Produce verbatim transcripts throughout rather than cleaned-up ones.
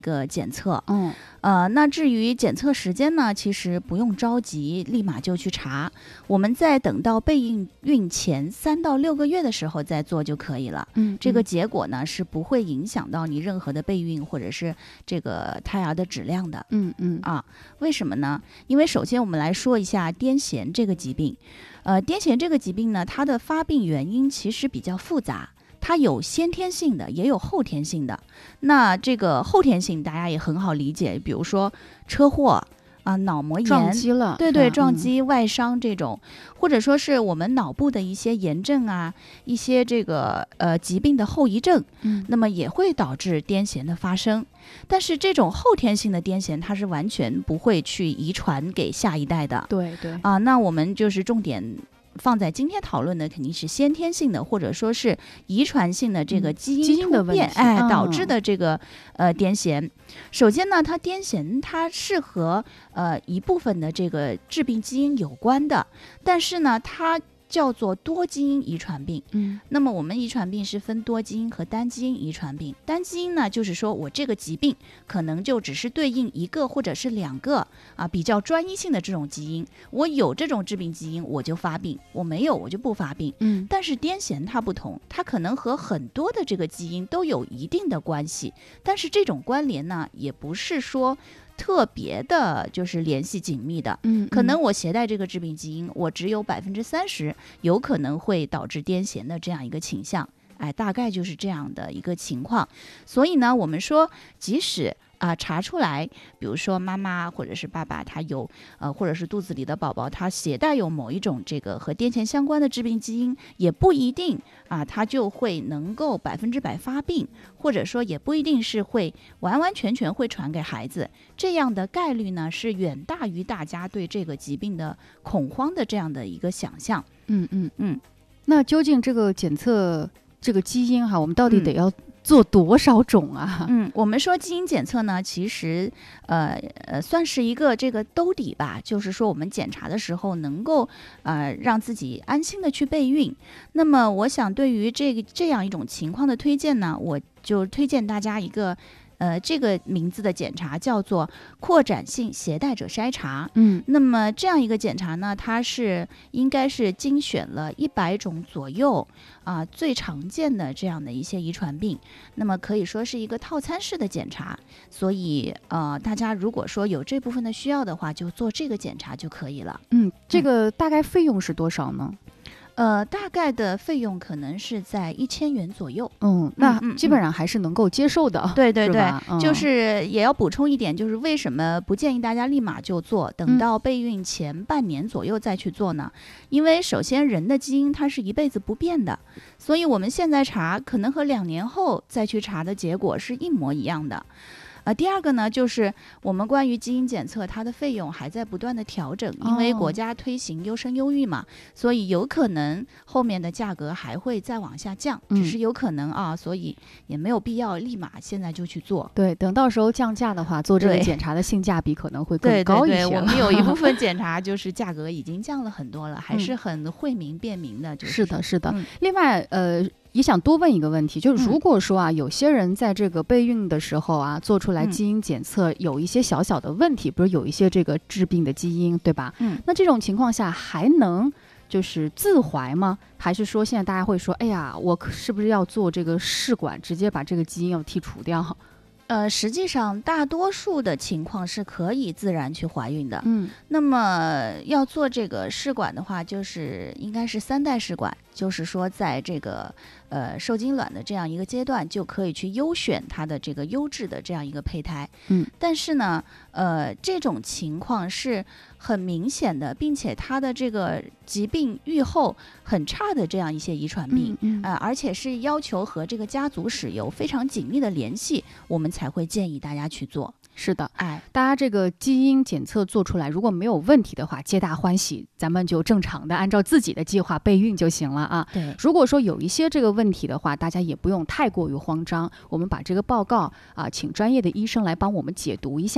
个检测。 嗯， 呃，那至于检测时间呢，其实不用着急，立马就去查。我们在等到备孕孕前三到六个月的时候再做就可以了。 嗯， 这个结果呢是不会影响到你任何的备孕或者是这个胎儿的质量的。 嗯嗯啊，为什么呢？因为首先我们来说一下癫痫这个疾病。呃，癫痫这个疾病呢，它的发病原因其实比较复杂。它有先天性的，也有后天性的。那这个后天性大家也很好理解，比如说车祸啊、脑膜炎、 撞击了， 对对，撞嗯击、外伤这种，或者说是我们脑部的一些炎症啊，一些这个呃疾病的后遗症， 嗯那么也会导致癫痫的发生。但是这种后天性的癫痫，它是完全不会去遗传给下一代的。 对对， 啊，那我们就是重点放在今天讨论的肯定是先天性的，或者说是遗传性的这个嗯基因基因的突变， 问题哎， 嗯导致的这个呃癫痫。首先呢，它癫痫它是和呃一部分的这个致病基因有关的，但是呢，它叫做多基因遗传病。 嗯那么我们遗传病是分多基因和单基因遗传病。单基因呢，就是说我这个疾病可能就只是对应一个或者是两个啊比较专一性的这种基因，我有这种致病基因我就发病，我没有我就不发病。 嗯但是癫痫它不同，它可能和很多的这个基因都有一定的关系，但是这种关联呢，也不是说特别的，就是联系紧密的。 嗯， 可能我携带这个致病基因，我只有百分之三十有可能会导致癫痫的这样一个倾向，哎，大概就是这样的一个情况。所以呢，我们说，即使啊、查出来，比如说妈妈或者是爸爸他有呃，或者是肚子里的宝宝他携带有某一种这个和癫痫相关的致病基因，也不一定啊，他就会能够百分之百发病，或者说也不一定是会完完全全会传给孩子。这样的概率呢，是远大于大家对这个疾病的恐慌的这样的一个想象。 嗯嗯嗯， 那究竟这个检测这个基因哈，我们到底嗯得要做多少种啊？ 嗯，我们说基因检测呢，其实呃呃算是一个这个兜底吧，就是说我们检查的时候能够呃让自己安心的去备孕。那么我想对于这个这样一种情况的推荐呢，我就推荐大家一个呃这个名字的检查叫做扩展性携带者筛查。 嗯那么这样一个检查呢，它是应该是精选了一百种左右啊、最常见的这样的一些遗传病，那么可以说是一个套餐式的检查。所以呃，大家如果说有这部分的需要的话，就做这个检查就可以了。 嗯，这个大概费用是多少呢？ 呃，大概的费用可能是在一千元左右。 嗯，那嗯嗯基本上还是能够接受的。 对对对是吧，嗯就是也要补充一点，就是为什么不建议大家立马就做，等嗯到备孕前半年左右再去做呢？因为首先人的基因它是一辈子不变的，所以我们现在查可能和两年后再去查的结果是一模一样的。呃，第二个呢，就是我们关于基因检测，它的费用还在不断的调整，因为哦国家推行优生优育嘛，所以有可能后面的价格还会再往下降， 嗯只是有可能啊，所以也没有必要立马现在就去做。 对，等到时候降价的话，做这个对检查的性价比可能会对对对， 更高一些。 我们有一部分检查就是价格已经降了很多了，还嗯是很惠民便民的。就是的，是的。 嗯另外，呃，也想多问一个问题，就是嗯如果说啊，有些人在这个备孕的时候啊，做出来嗯基因检测有一些小小的问题，比如有一些这个致病的基因，对吧？ 嗯那这种情况下还能就是自怀吗？还是说现在大家会说，哎呀，我可是不是要做这个试管，直接把这个基因要剔除掉？ 呃，实际上大多数的情况是可以自然去怀孕的。 嗯那么要做这个试管的话，就是应该是三代试管，就是说在这个呃受精卵的这样一个阶段，就可以去优选它的这个优质的这样一个胚胎。 嗯， 但是呢，呃，这种情况是很明显的，并且它的这个疾病预后很差的这样一些遗传病。 嗯呃，而且是要求和这个家族史有非常紧密的联系，我们才会建议大家去做。 是的。 哎， 大家这个基因检测做出来，如果没有问题的话，皆大欢喜，咱们就正常的按照自己的计划备孕就行了啊。 对， 如果说有一些这个问题的话，大家也不用太过于慌张，我们把这个报告啊，请专业的医生来帮我们解读一下，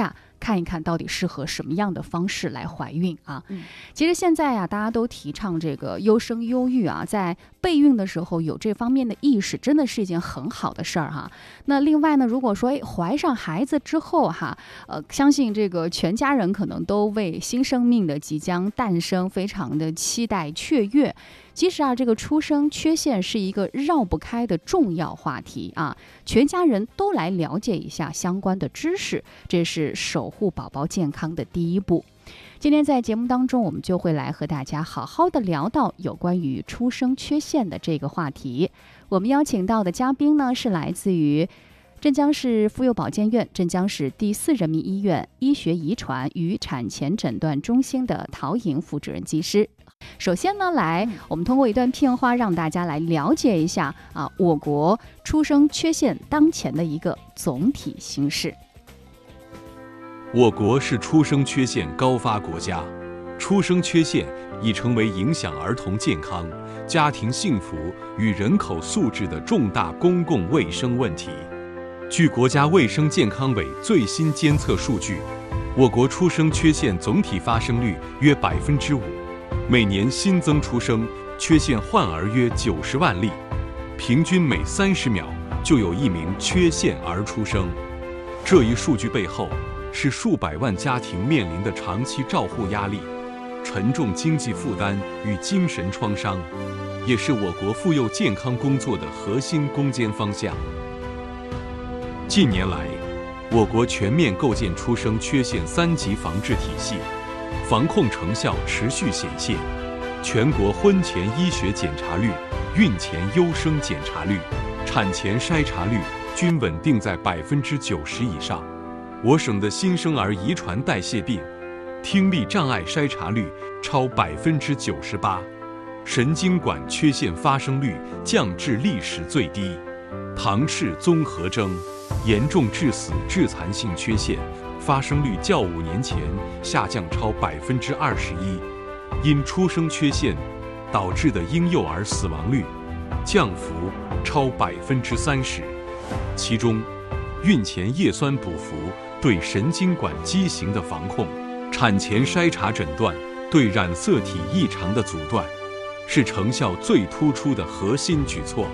看一看到底适合什么样的方式来怀孕啊。 嗯、 其实现在啊，大家都提倡这个优生优育啊，在备孕的时候有这方面的意识，真的是一件很好的事儿哈。那另外呢，如果说哎怀上孩子之后哈，呃，相信这个全家人可能都为新生命的即将诞生非常的期待雀跃。其实啊，这个出生缺陷是一个绕不开的重要话题啊，全家人都来了解一下相关的知识，这是守护宝宝健康的第一步。今天在节目当中，我们就会来和大家好好的聊到有关于出生缺陷的这个话题。我们邀请到的嘉宾呢，是来自于镇江市妇幼保健院、镇江市第四人民医院医学遗传与产前诊断中心的陶颖副主任技师。首先呢，来我们通过一段片花，让大家来了解一下啊，我国出生缺陷当前的一个总体形势。 我国是出生缺陷高发国家，出生缺陷已成为影响儿童健康、家庭幸福与人口素质的重大公共卫生问题。据国家卫生健康委最新监测数据，我国出生缺陷总体发生率约百分之五。每年新增出生缺陷患儿约九十万例，平均每三十秒就有一名缺陷儿出生。这一数据背后是数百万家庭面临的长期照护压力、沉重经济负担与精神创伤，也是我国妇幼健康工作的核心攻坚方向。近年来，我国全面构建出生缺陷三级防治体系，防控成效持续显现，全国婚前医学检查率、孕前优生检查率、产前筛查率均稳定在百分之九十以上。我省的新生儿遗传代谢病、听力障碍筛查率超百分之九十八，神经管缺陷发生率降至历史最低。唐氏综合征、严重致死致残性缺陷发生率较五年前下降超百分之二十一，因出生缺陷导致的婴幼儿死亡率降幅超百分之三十。其中，孕前叶酸补服对神经管畸形的防控，产前筛查诊断对染色体异常的阻断，是成效最突出的核心举措。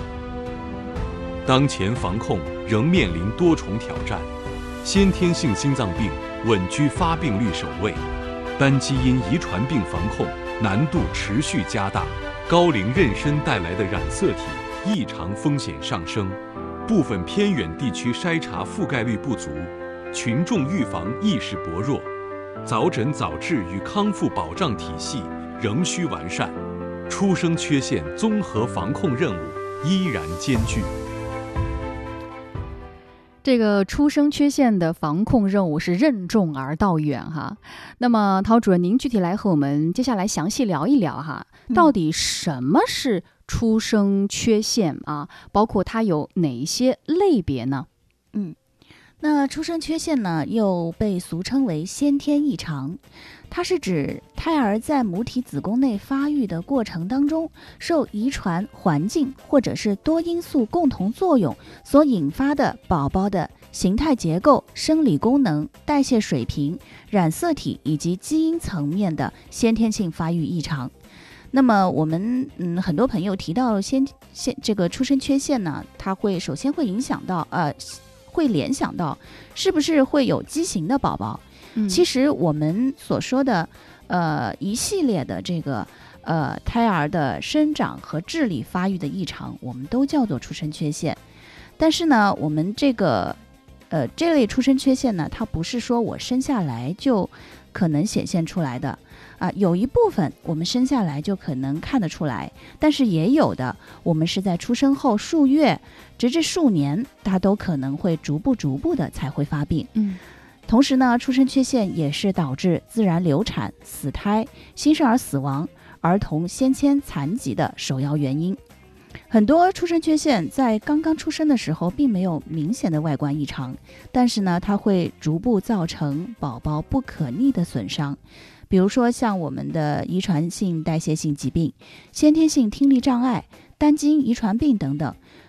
当前防控仍面临多重挑战，先天性心脏病稳居发病率首位，单基因遗传病防控难度持续加大，高龄妊娠带来的染色体异常风险上升，部分偏远地区筛查覆盖率不足，群众预防意识薄弱，早诊早治与康复保障体系仍需完善，出生缺陷综合防控任务依然艰巨。 这个出生缺陷的防控任务是任重而道远哈。那么陶主任，您具体来和我们接下来详细聊一聊哈，到底什么是出生缺陷啊？包括它有哪一些类别呢？ 嗯，那出生缺陷呢，又被俗称为先天异常，它是指胎儿在母体子宫内发育的过程当中，受遗传、环境或者是多因素共同作用所引发的宝宝的形态结构、生理功能、代谢水平、染色体以及基因层面的先天性发育异常。那么我们嗯很多朋友提到先先这个出生缺陷呢，它会首先会影响到呃会联想到是不是会有畸形的宝宝。嗯、其实我们所说的呃一系列的这个呃胎儿的生长和智力发育的异常，我们都叫做出生缺陷。但是呢，我们这个呃这类出生缺陷呢，它不是说我生下来就可能显现出来的啊、呃，有一部分我们生下来就可能看得出来，但是也有的我们是在出生后数月直至数年，它都可能会逐步逐步的才会发病。 嗯。 同时呢，出生缺陷也是导致自然流产、死胎、新生儿死亡、儿童先天残疾的首要原因。很多出生缺陷在刚刚出生的时候并没有明显的外观异常，但是呢，它会逐步造成宝宝不可逆的损伤。比如说像我们的遗传性代谢性疾病、先天性听力障碍、单基因遗传病等等，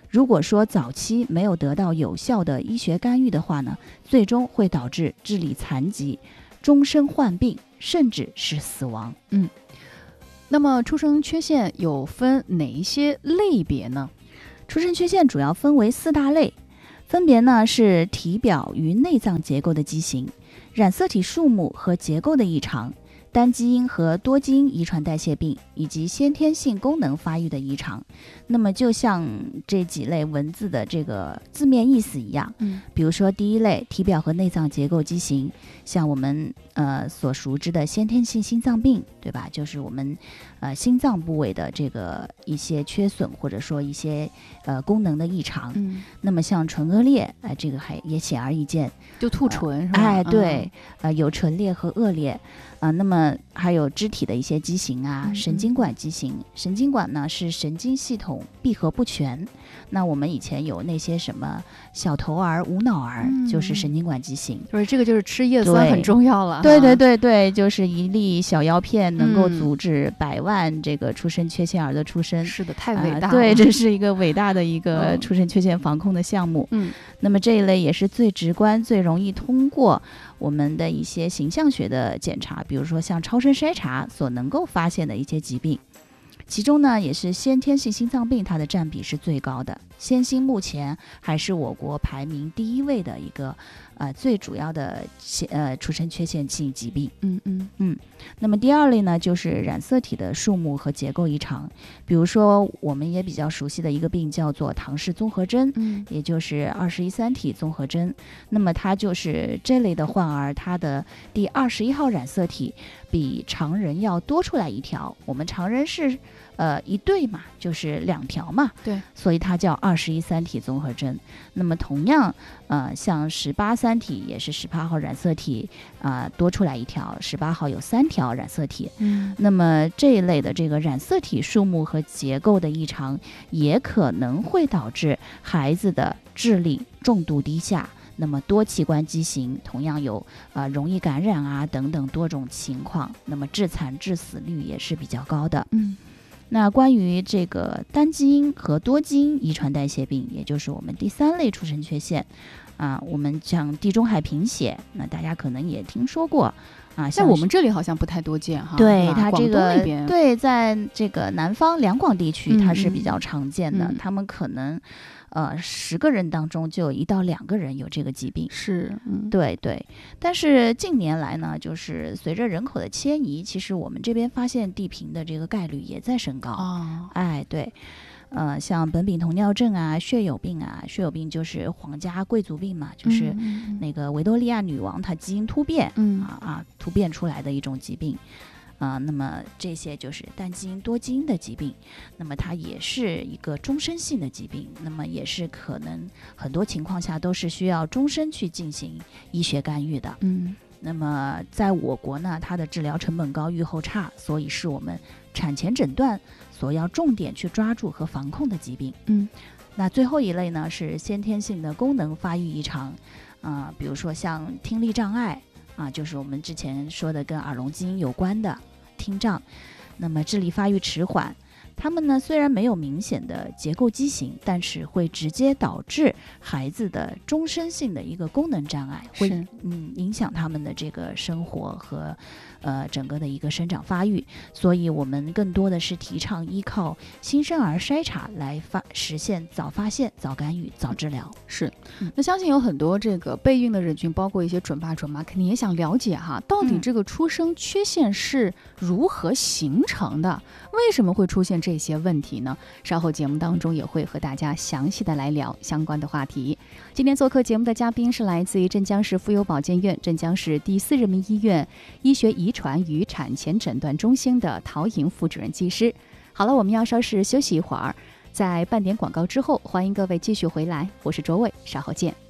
如果说早期没有得到有效的医学干预的话呢，最终会导致智力残疾、终身患病，甚至是死亡。 嗯，那么出生缺陷有分哪一些类别呢？ 出生缺陷主要分为四大类，分别呢是体表与内脏结构的畸形、染色体数目和结构的异常、单基因和多基因遗传代谢病以及先天性功能发育的异常。那么就像这几类文字的这个字面意思一样， 嗯， 比如说第一类体表和内脏结构畸形，像我们呃所熟知的先天性心脏病，对吧？就是我们呃心脏部位的这个一些缺损，或者说一些呃功能的异常。 嗯， 那么像唇腭裂，哎、呃，这个还也显而易见， 就兔唇、呃、是吧？ 哎，对，呃，有唇裂和腭裂。啊、呃，那么还有肢体的一些畸形啊， 嗯嗯神经管畸形。神经管呢是神经系统闭合不全。那我们以前有那些什么小头儿、无脑儿，嗯、就是神经管畸形。 就是这个，就是吃叶酸很重要了。 对对对对，就是一粒小药片能够阻止百万这个出生缺陷儿的出生。 嗯、是的，太伟大了、 呃。对，这是一个伟大的一个出生缺陷防控的项目。 嗯， 那么这一类也是最直观、最容易通过我们的一些形象学的检查，比如说像超声筛查所能够发现的一些疾病。其中呢，也是先天性心脏病，它的占比是最高的。先心目前还是我国排名第一位的一个呃最主要的呃出生缺陷性疾病。 嗯嗯嗯。那么第二类呢，就是染色体的数目和结构异常，比如说我们也比较熟悉的一个病叫做唐氏综合征， 嗯， 也就是二十一三体综合征。那么它就是这类的患儿，他的第二十一号染色体比常人要多出来一条。我们常人是呃一对嘛，就是两条嘛， 对， 所以它叫二十一三体综合征。那么同样，呃，像十八三体也是十八号染色体啊、呃、多出来一条，十八号有三条染色体。 嗯， 那么这一类的这个染色体数目和结构的异常，也可能会导致孩子的智力重度低下。那么多器官畸形同样有呃容易感染啊等等多种情况，那么致残致死率也是比较高的。 嗯， 那关于这个单基因和多基因遗传代谢病，也就是我们第三类出生缺陷啊，我们像地中海贫血，那大家可能也听说过啊， 在我们这里好像不太多见哈。 对，它这个对，在这个南方两广地区它是比较常见的，嗯嗯他们可能呃十个人当中就有一到两个人有这个疾病。 是，嗯， 对对。但是近年来呢，就是随着人口的迁移，其实我们这边发现地贫的这个概率也在升高。 哦， 哎，对。呃，像苯丙酮尿症啊、血友病啊，血友病就是皇家贵族病嘛，就是那个维多利亚女王她基因突变， 嗯啊啊突变出来的一种疾病，啊、呃，那么这些就是单基因多基因的疾病，那么它也是一个终身性的疾病，那么也是可能很多情况下都是需要终身去进行医学干预的， 嗯。 那么在我国呢，它的治疗成本高、预后差，所以是我们产前诊断所要重点去抓住和防控的疾病。 嗯， 那最后一类呢是先天性的功能发育异常，啊、呃，比如说像听力障碍啊，就是我们之前说的跟耳聋基因有关的听障，那么智力发育迟缓。他们呢虽然没有明显的结构畸形，但是会直接导致孩子的终身性的一个功能障碍，会嗯影响他们的这个生活和呃整个的一个生长发育。所以我们更多的是提倡依靠新生儿筛查来发实现早发现、早干预、早治疗。 是，那相信有很多这个备孕的人群，包括一些准爸准妈，肯定也想了解哈，到底这个出生缺陷是如何形成的？嗯、为什么会出现这些问题呢？稍后节目当中也会和大家详细的来聊相关的话题。今天做客节目的嘉宾是来自于镇江市妇幼保健院镇江市第四人民医院医学遗传与产前诊断中心的陶莹副主任技师。好了，我们要稍事休息一会儿，在半点广告之后，欢迎各位继续回来，我是卓伟，稍后见。